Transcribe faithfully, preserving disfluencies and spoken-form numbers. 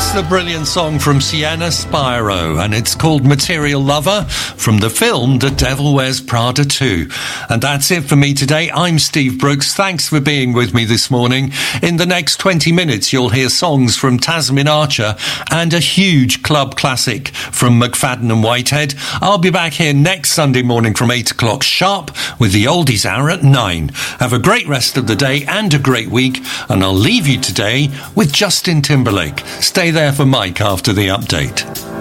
The brilliant song from Sienna Spiro, and it's called Material Lover from the film The Devil Wears Prada two. And that's it for me today. I'm Steve Brooks. Thanks for being with me this morning. In the next twenty minutes, you'll hear songs from Tasmin Archer and a huge club classic from McFadden and Whitehead. I'll be back here next Sunday morning from eight o'clock sharp with the Oldies Hour at nine. Have a great rest of the day and a great week, and I'll leave you today with Justin Timberlake. Stay there for Mike after the update.